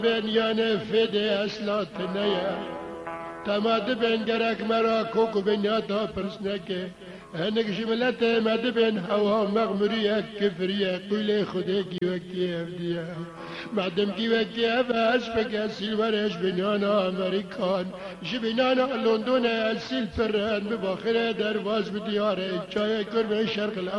بنیان فده اصلات نیا تماد بین گرک مرا کوکو بنیاتا پرسنکه هنگ جملت مد بین هوا مغمریه کفریه قیل خوده کی وکی افدیه مادم کی وکی افاش بگه سیلورش بنیان امریکان جبنان لندن السیل فرن بباخره درواز بدیاره چای کرمه شرق